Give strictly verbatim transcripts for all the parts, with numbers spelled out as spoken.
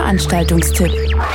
Veranstaltungstipp.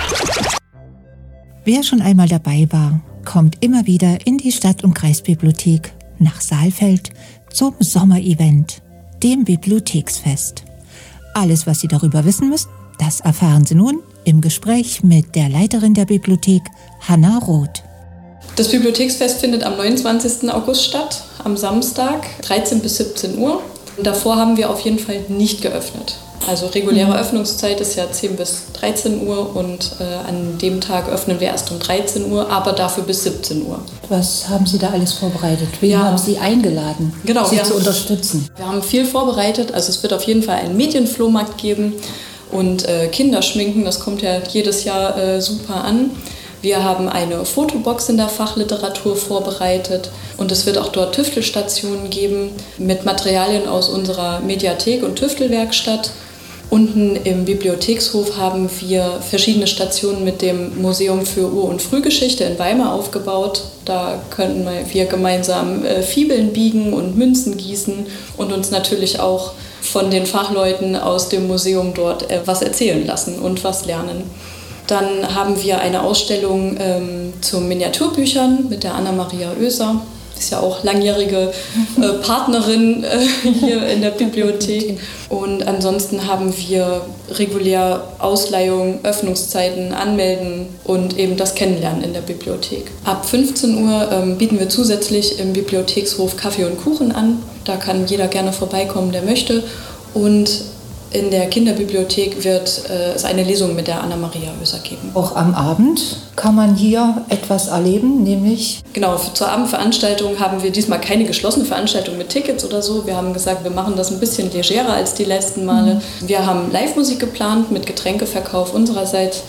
Wer schon einmal dabei war, kommt immer wieder in die Stadt- und Kreisbibliothek nach Saalfeld zum Sommerevent, dem Bibliotheksfest. Alles, was Sie darüber wissen müssen, das erfahren Sie nun im Gespräch mit der Leiterin der Bibliothek, Hanna Roth. Das Bibliotheksfest findet am neunundzwanzigsten August statt, am Samstag, dreizehn bis siebzehn Uhr. Davor haben wir auf jeden Fall nicht geöffnet. Also reguläre mhm. Öffnungszeit ist ja zehn bis dreizehn Uhr und äh, an dem Tag öffnen wir erst um dreizehn Uhr, aber dafür bis siebzehn Uhr. Was haben Sie da alles vorbereitet? Wen ja. haben Sie eingeladen, genau, Sie zu haben, unterstützen? Wir haben viel vorbereitet, also es wird auf jeden Fall einen Medienflohmarkt geben und äh, Kinderschminken, das kommt ja jedes Jahr äh, super an. Wir haben eine Fotobox in der Fachliteratur vorbereitet und es wird auch dort Tüftelstationen geben mit Materialien aus unserer Mediathek und Tüftelwerkstatt. Unten im Bibliothekshof haben wir verschiedene Stationen mit dem Museum für Ur- und Frühgeschichte in Weimar aufgebaut. Da können wir gemeinsam äh, Fibeln biegen und Münzen gießen und uns natürlich auch von den Fachleuten aus dem Museum dort äh, was erzählen lassen und was lernen. Dann haben wir eine Ausstellung ähm, zu Miniaturbüchern mit der Anna-Maria Oeser. Die ist ja auch langjährige äh, Partnerin äh, hier in der Bibliothek. Und ansonsten haben wir regulär Ausleihung, Öffnungszeiten, Anmelden und eben das Kennenlernen in der Bibliothek. Ab fünfzehn Uhr ähm, bieten wir zusätzlich im Bibliothekshof Kaffee und Kuchen an. Da kann jeder gerne vorbeikommen, der möchte. Und in der Kinderbibliothek wird äh, es eine Lesung mit der Anna-Maria Oeser geben. Auch am Abend kann man hier etwas erleben, nämlich... Genau, zur Abendveranstaltung haben wir diesmal keine geschlossene Veranstaltung mit Tickets oder so. Wir haben gesagt, wir machen das ein bisschen legerer als die letzten Male. Mhm. Wir haben Live-Musik geplant mit Getränkeverkauf unsererseits.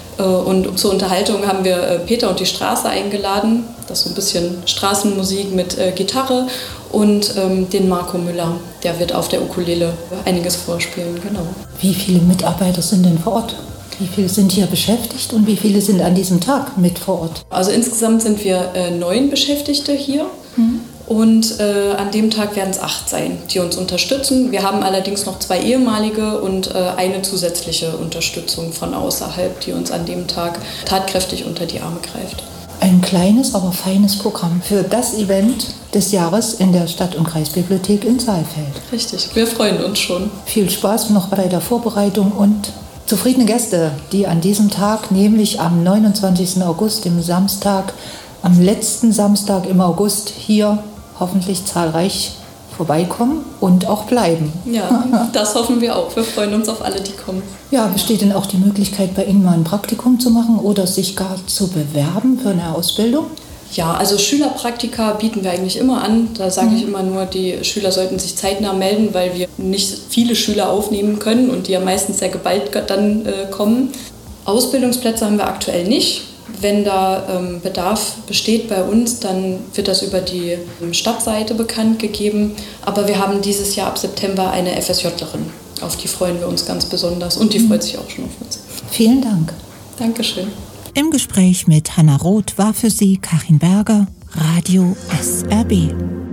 Und zur Unterhaltung haben wir Peter und die Straße eingeladen. Das ist so ein bisschen Straßenmusik mit äh, Gitarre. Und ähm, den Marco Müller, der wird auf der Ukulele einiges vorspielen. Genau. Wie viele Mitarbeiter sind denn vor Ort? Wie viele sind hier beschäftigt und wie viele sind an diesem Tag mit vor Ort? Also insgesamt sind wir äh, neun Beschäftigte hier. Mhm. Und äh, an dem Tag werden es acht sein, die uns unterstützen. Wir haben allerdings noch zwei ehemalige und äh, eine zusätzliche Unterstützung von außerhalb, die uns an dem Tag tatkräftig unter die Arme greift. Ein kleines, aber feines Programm für das Event des Jahres in der Stadt- und Kreisbibliothek in Saalfeld. Richtig, wir freuen uns schon. Viel Spaß noch bei der Vorbereitung und zufriedene Gäste, die an diesem Tag, nämlich am neunundzwanzigsten August, dem Samstag, am letzten Samstag im August hier hoffentlich zahlreich vorbeikommen und auch bleiben. Ja, das hoffen wir auch. Wir freuen uns auf alle, die kommen. Ja, besteht denn auch die Möglichkeit, bei Ihnen mal ein Praktikum zu machen oder sich gar zu bewerben für eine Ausbildung? Ja, also Schülerpraktika bieten wir eigentlich immer an. Da sage mhm. ich immer nur, die Schüler sollten sich zeitnah melden, weil wir nicht viele Schüler aufnehmen können und die ja meistens sehr geballt dann äh, kommen. Ausbildungsplätze haben wir aktuell nicht. Wenn da ähm, Bedarf besteht bei uns, dann wird das über die Stadtseite bekannt gegeben. Aber wir haben dieses Jahr ab September eine FSJlerin. Auf die freuen wir uns ganz besonders und die freut sich auch schon auf uns. Vielen Dank. Dankeschön. Im Gespräch mit Hanna Roth war für Sie Karin Berger, Radio S R B.